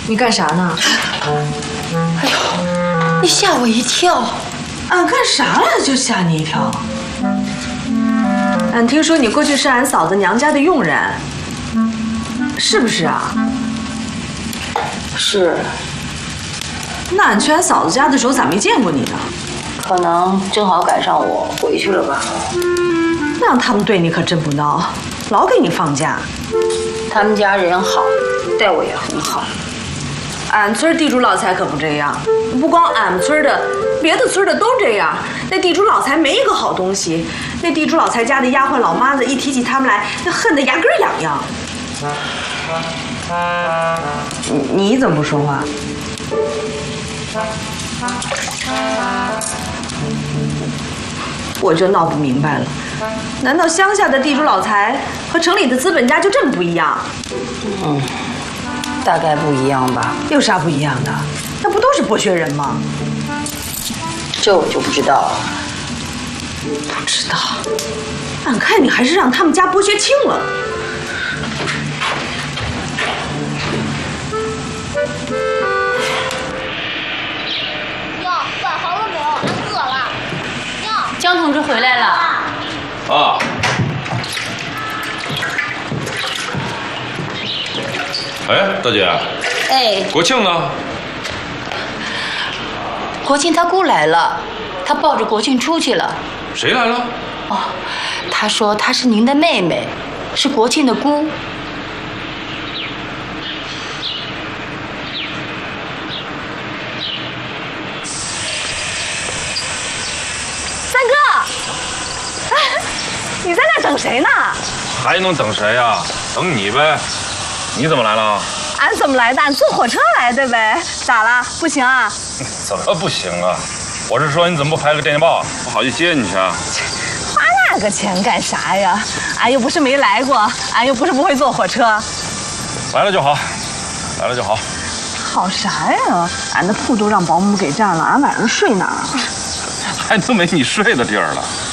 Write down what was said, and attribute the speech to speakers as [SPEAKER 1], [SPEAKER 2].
[SPEAKER 1] 你干啥呢？
[SPEAKER 2] 哎呦，你吓我一跳！
[SPEAKER 3] 俺干啥了就吓你一跳？
[SPEAKER 1] 俺听说你过去是俺嫂子娘家的佣人，是不是啊？
[SPEAKER 2] 是。
[SPEAKER 1] 那俺去俺嫂子家的时候咋没见过你呢？
[SPEAKER 2] 可能正好赶上我回去了吧。
[SPEAKER 1] 那样他们对你可真不孬，老给你放假。
[SPEAKER 2] 他们家人好，待我也很好。
[SPEAKER 1] 俺村地主老财可不这样，不光俺们村的，别的村的都这样。那地主老财没一个好东西，那地主老财家的丫鬟老妈子一提起他们来，那恨得牙根痒痒。你怎么不说话？我就闹不明白了，难道乡下的地主老财和城里的资本家就这么不一样？
[SPEAKER 2] 大概不一样吧。
[SPEAKER 1] 有啥不一样的？那不都是剥削人吗？
[SPEAKER 2] 这我就不知道了。
[SPEAKER 1] 不知道，俺看你还是让他们家剥削轻了。
[SPEAKER 4] 饭好了没有？俺饿了。
[SPEAKER 5] 江同志回来了。
[SPEAKER 6] 啊。哎，大姐。
[SPEAKER 2] 哎，
[SPEAKER 6] 国庆呢？
[SPEAKER 2] 国庆他姑来了，他抱着国庆出去了。
[SPEAKER 6] 谁来了？
[SPEAKER 2] 哦，他说她是您的妹妹，是国庆的姑。
[SPEAKER 1] 三哥，你在那等谁呢？
[SPEAKER 6] 还能等谁呀？等你呗。你怎么来了？
[SPEAKER 1] 俺怎么来的？俺坐火车来的呗。咋了？不行啊？
[SPEAKER 6] 怎么不行啊？我是说你怎么不拍个电报，我好去接你去啊？
[SPEAKER 1] 花那个钱干啥呀？俺又不是没来过，俺又不是不会坐火车。
[SPEAKER 6] 来了就好，来了就好。
[SPEAKER 1] 好啥呀？俺的铺都让保姆给占了，俺晚上睡哪儿啊？
[SPEAKER 6] 还都没你睡的地儿了。